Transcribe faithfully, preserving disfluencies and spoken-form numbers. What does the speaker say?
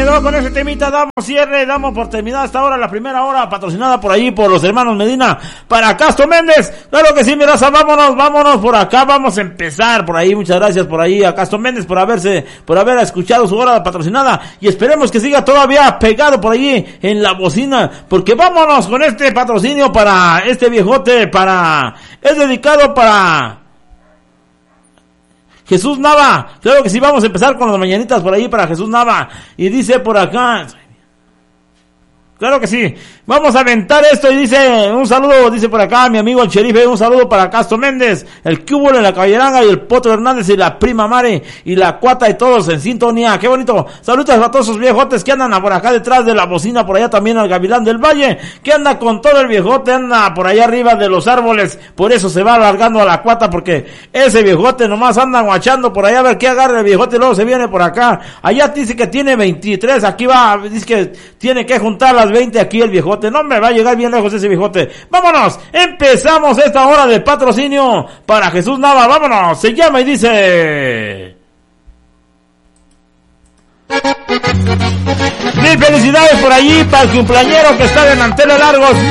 quedó con ese temita, damos cierre, damos por terminada esta hora, la primera hora, patrocinada por ahí por los hermanos Medina, para Castro Méndez. Claro que sí, mi raza, vámonos, vámonos por acá, vamos a empezar por ahí. Muchas gracias por ahí a Castro Méndez por haberse, por haber escuchado su hora patrocinada, y esperemos que siga todavía pegado por ahí en la bocina, porque vámonos con este patrocinio para este viejote, para, es dedicado para Jesús Nava. Claro que sí, vamos a empezar con las mañanitas por ahí para Jesús Nava. Y dice por acá, claro que sí, vamos a aventar esto. Y dice, un saludo, dice por acá mi amigo el Sherife, un saludo para Castro Méndez, el Cubo de la Caballeranga y el Potro Hernández y la Prima Mare y la Cuata y todos en sintonía. Qué bonito. Saludos a todos esos viejotes que andan por acá detrás de la bocina, por allá también al Gavilán del Valle, que anda con todo el viejote, anda por allá arriba de los árboles, por eso se va alargando a la Cuata, porque ese viejote nomás anda guachando por allá a ver qué agarra el viejote y luego se viene por acá. Allá dice que tiene veintitrés, aquí va, dice que tiene que juntar las veinte aquí el viejote. No me va a llegar bien lejos ese viejote. Vámonos, empezamos esta hora de patrocinio para Jesús Nava. Vámonos, se llama y dice: mil felicidades por allí para el cumpleañero que está de manteles largos.